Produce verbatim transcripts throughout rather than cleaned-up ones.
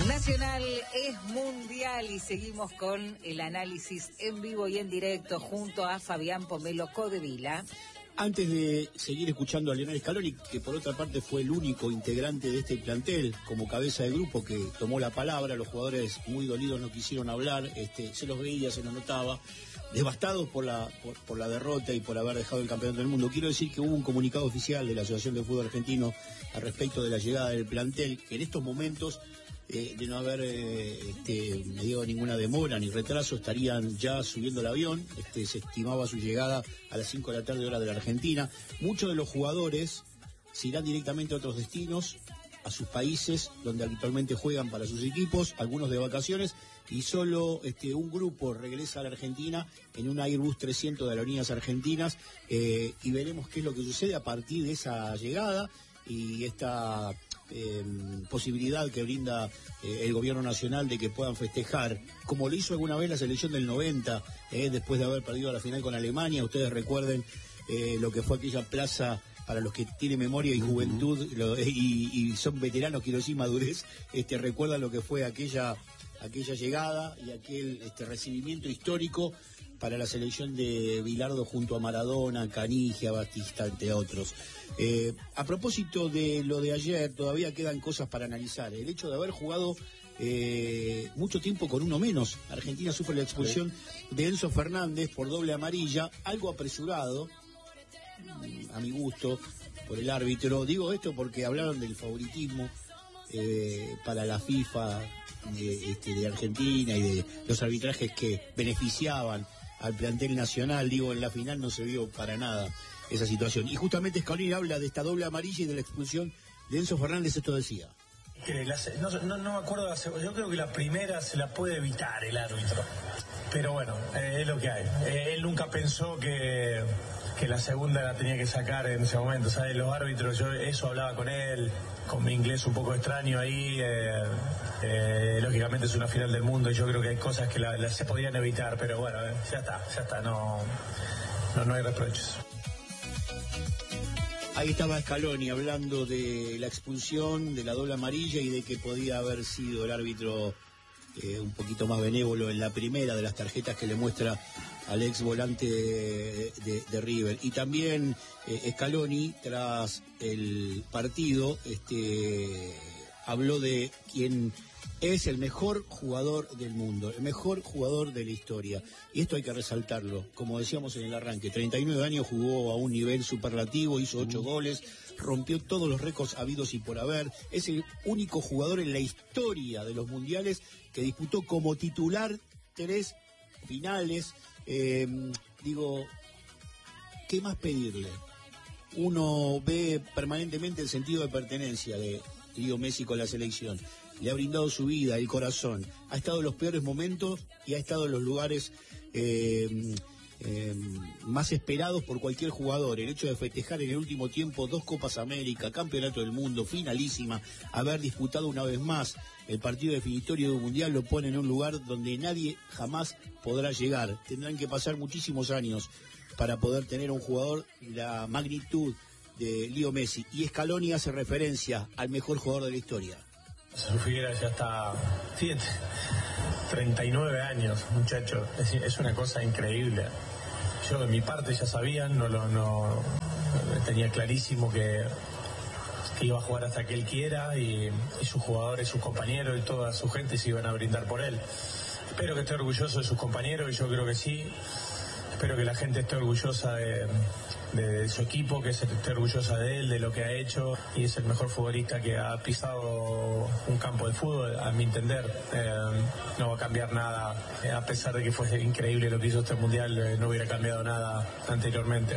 Nacional es mundial y seguimos con el análisis en vivo y en directo junto a Fabián Pomelo Codevila. Antes de seguir escuchando a Lionel Scaloni, que por otra parte fue el único integrante de este plantel como cabeza de grupo que tomó la palabra, los jugadores muy dolidos no quisieron hablar, este, se los veía, se los notaba, devastados por la, por, por la derrota y por haber dejado el campeonato del mundo. Quiero decir que hubo un comunicado oficial de la Asociación de Fútbol Argentino al respecto de la llegada del plantel, que en estos momentos, eh, de no haber eh, este, medido ninguna demora ni retraso, estarían ya subiendo el avión. Este, se estimaba su llegada a las cinco de la tarde hora de la Argentina. Muchos de los jugadores se irán directamente a otros destinos, a sus países donde habitualmente juegan para sus equipos, algunos de vacaciones, y solo este, un grupo regresa a la Argentina en un Airbus trescientos de Aerolíneas Argentinas, eh, y veremos qué es lo que sucede a partir de esa llegada y esta eh, posibilidad que brinda eh, el gobierno nacional de que puedan festejar, como lo hizo alguna vez la selección del noventa, eh, después de haber perdido la final con Alemania. Ustedes recuerden eh, lo que fue aquella plaza. Para los que tienen memoria y juventud, uh-huh. lo, y, y son veteranos, quiero decir, madurez, este, recuerdan lo que fue aquella, aquella llegada y aquel este, recibimiento histórico para la selección de Bilardo junto a Maradona, Canigia, Batista, entre otros. Eh, a propósito de lo de ayer, todavía quedan cosas para analizar. El hecho de haber jugado eh, mucho tiempo con uno menos. Argentina sufre la expulsión sí. de Enzo Fernández por doble amarilla, algo apresurado, a mi gusto, por el árbitro. Digo esto porque hablaron del favoritismo eh, para la FIFA eh, este, de Argentina y de los arbitrajes que beneficiaban al plantel nacional. Digo, en la final no se vio para nada esa situación. Y justamente Scaloni habla de esta doble amarilla y de la expulsión de Enzo Fernández. Esto decía. No, no, no me acuerdo, yo creo que la primera se la puede evitar el árbitro, pero bueno, eh, es lo que hay. Eh, él nunca pensó que, que la segunda la tenía que sacar en ese momento, ¿sabes? Los árbitros, yo eso hablaba con él, con mi inglés un poco extraño ahí, eh, eh, lógicamente es una final del mundo y yo creo que hay cosas que la, la se podían evitar, pero bueno, eh, ya está, ya está, no, no, no hay reproches. Ahí estaba Scaloni hablando de la expulsión, de la doble amarilla y de que podía haber sido el árbitro eh, un poquito más benévolo en la primera de las tarjetas que le muestra al ex volante de, de, de River. Y también eh, Scaloni, tras el partido, este, habló de quien es el mejor jugador del mundo, el mejor jugador de la historia. Y esto hay que resaltarlo. Como decíamos en el arranque, treinta y nueve años, jugó a un nivel superlativo, hizo ocho goles, rompió todos los récords habidos y por haber. Es el único jugador en la historia de los mundiales que disputó como titular tres finales. Eh, digo, ¿qué más pedirle? Uno ve permanentemente el sentido de pertenencia de Leo Messi con la selección. Le ha brindado su vida, el corazón. Ha estado en los peores momentos y ha estado en los lugares eh, eh, más esperados por cualquier jugador. El hecho de festejar en el último tiempo dos Copas América, Campeonato del Mundo, finalísima, haber disputado una vez más el partido definitorio de un mundial, lo pone en un lugar donde nadie jamás podrá llegar. Tendrán que pasar muchísimos años para poder tener un jugador de la magnitud de Leo Messi. Y Scaloni hace referencia al mejor jugador de la historia. Figuera ya está, fíjate, treinta y nueve años, muchacho, es, es una cosa increíble. Yo de mi parte ya sabía, no lo no, tenía clarísimo que, que iba a jugar hasta que él quiera y, y sus jugadores, sus compañeros y toda su gente se iban a brindar por él. Espero que esté orgulloso de sus compañeros y yo creo que sí. Espero que la gente esté orgullosa de, de su equipo, que esté orgullosa de él, de lo que ha hecho, y es el mejor futbolista que ha pisado un campo de fútbol, a mi entender. Eh, no va a cambiar nada, eh, a pesar de que fue increíble lo que hizo este mundial, eh, no hubiera cambiado nada anteriormente.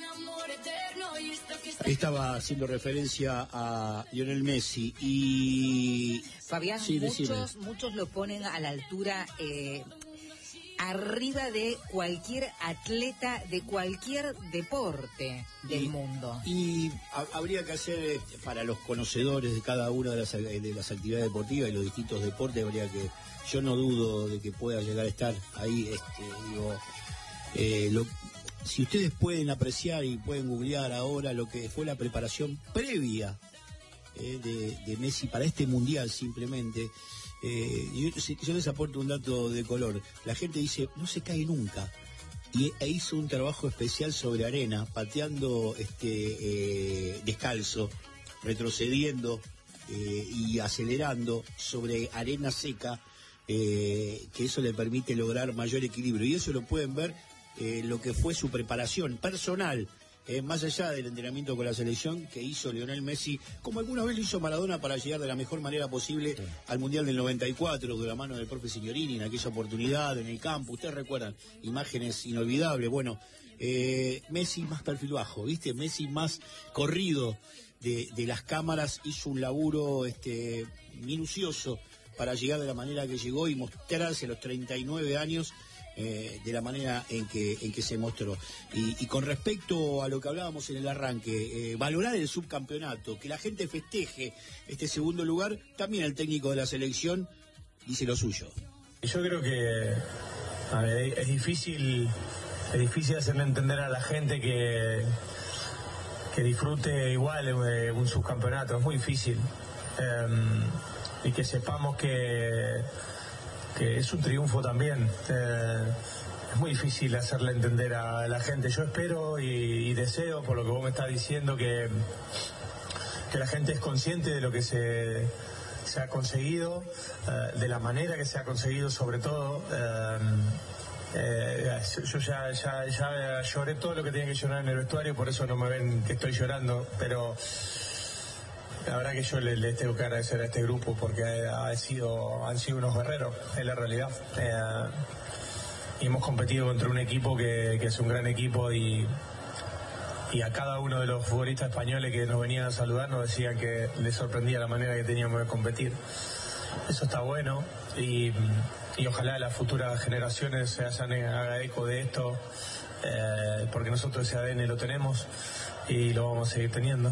Ahí estaba haciendo referencia a Lionel Messi y... Fabián, sí, muchos, muchos lo ponen a la altura... Eh... arriba de cualquier atleta de cualquier deporte del y, mundo. Y ha, habría que hacer, para los conocedores de cada una de las, de las actividades deportivas y los distintos deportes, habría que, yo no dudo de que pueda llegar a estar ahí, este, digo, eh, lo, si ustedes pueden apreciar y pueden googlear ahora lo que fue la preparación previa eh, de, de Messi para este mundial simplemente. Eh, y yo, yo les aporto un dato de color. La gente dice, no se cae nunca. Y e hizo un trabajo especial sobre arena, pateando este eh, descalzo, retrocediendo eh, y acelerando sobre arena seca, eh, que eso le permite lograr mayor equilibrio. Y eso lo pueden ver eh, lo que fue su preparación personal, eh, más allá del entrenamiento con la selección que hizo Lionel Messi, como alguna vez lo hizo Maradona para llegar de la mejor manera posible sí. al Mundial del noventa y cuatro, de la mano del profe Signorini, en aquella oportunidad, en el campo. Ustedes recuerdan, imágenes inolvidables. Bueno, eh, Messi más perfil bajo, ¿viste? Messi más corrido de, de las cámaras, hizo un laburo este, minucioso para llegar de la manera que llegó y mostrarse a los treinta y nueve años eh, de la manera en que en que se mostró. Y, y con respecto a lo que hablábamos en el arranque, eh, valorar el subcampeonato, que la gente festeje este segundo lugar, también el técnico de la selección dice lo suyo. Yo creo que a ver, es difícil es difícil hacerle entender a la gente que que disfrute igual eh, un subcampeonato, es muy difícil. Eh, y que sepamos que que es un triunfo también. Eh, es muy difícil hacerle entender a la gente. Yo espero y, y deseo, por lo que vos me estás diciendo, que, que la gente es consciente de lo que se, se ha conseguido, eh, de la manera que se ha conseguido, sobre todo. Eh, eh, yo ya, ya, ya lloré todo lo que tenía que llorar en el vestuario, por eso no me ven que estoy llorando, pero la verdad que yo les le tengo que agradecer a este grupo porque ha sido, han sido unos guerreros, es la realidad. Eh, y hemos competido contra un equipo que, que es un gran equipo y, y a cada uno de los futbolistas españoles que nos venían a saludar nos decían que les sorprendía la manera que teníamos de competir. Eso está bueno y, y ojalá las futuras generaciones se hagan haga eco de esto, eh, porque nosotros ese A D N lo tenemos y lo vamos a seguir teniendo.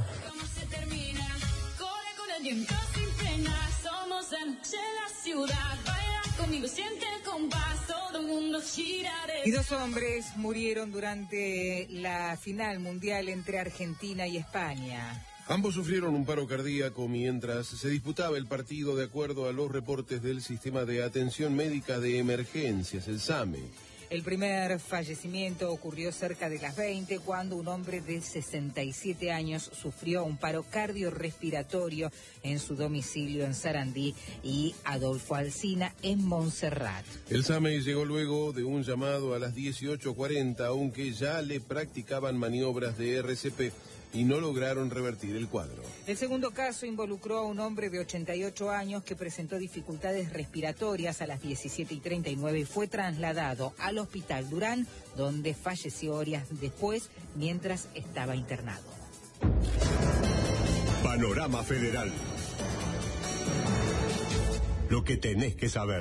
Sin pena, somos la noche de la ciudad. Baila conmigo, siente el compás, todo el mundo gira. Y dos hombres murieron durante la final mundial entre Argentina y España. Ambos sufrieron un paro cardíaco mientras se disputaba el partido, de acuerdo a los reportes del Sistema de Atención Médica de Emergencias, el SAME. El primer fallecimiento ocurrió cerca de las veinte, cuando un hombre de sesenta y siete años sufrió un paro cardiorrespiratorio en su domicilio en Sarandí y Adolfo Alsina en Montserrat. El SAME llegó luego de un llamado a las dieciocho cuarenta, aunque ya le practicaban maniobras de R C P y no lograron revertir el cuadro. El segundo caso involucró a un hombre de ochenta y ocho años que presentó dificultades respiratorias a las diecisiete y treinta y nueve y fue trasladado al Hospital Durán, donde falleció horas después mientras estaba internado. Panorama Federal. Lo que tenés que saber.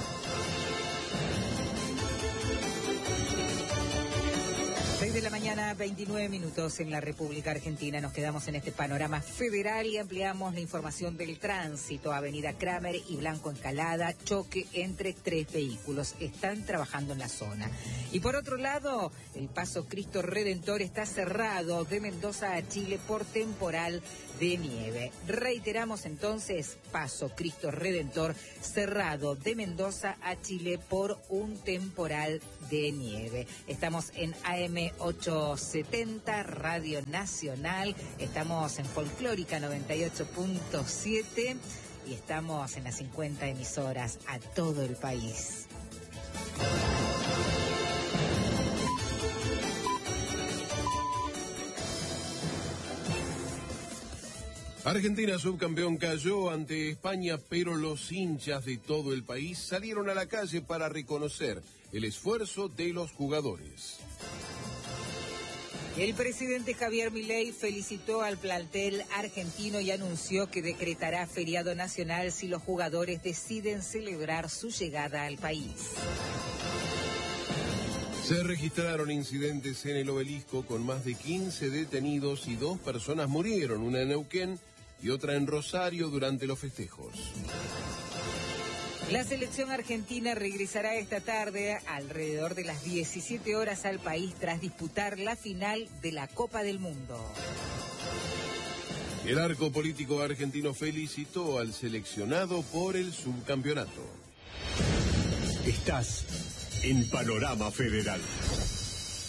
seis de la mañana, veintinueve minutos en la República Argentina. Nos quedamos en este panorama federal y ampliamos la información del tránsito. Avenida Kramer y Blanco Encalada, choque entre tres vehículos. Están trabajando en la zona. Y por otro lado, el paso Cristo Redentor está cerrado de Mendoza a Chile por temporal de nieve. Reiteramos entonces, paso Cristo Redentor cerrado de Mendoza a Chile por un temporal de nieve. Estamos en A M ochocientos setenta, Radio Nacional. Estamos en Folclórica noventa y ocho punto siete y estamos en las cincuenta emisoras a todo el país. Argentina subcampeón cayó ante España, pero los hinchas de todo el país salieron a la calle para reconocer el esfuerzo de los jugadores. El presidente Javier Milei felicitó al plantel argentino y anunció que decretará feriado nacional si los jugadores deciden celebrar su llegada al país. Se registraron incidentes en el Obelisco con más de quince detenidos y dos personas murieron, una en Neuquén y otra en Rosario durante los festejos. La selección argentina regresará esta tarde alrededor de las diecisiete horas al país tras disputar la final de la Copa del Mundo. El arco político argentino felicitó al seleccionado por el subcampeonato. Estás en Panorama Federal.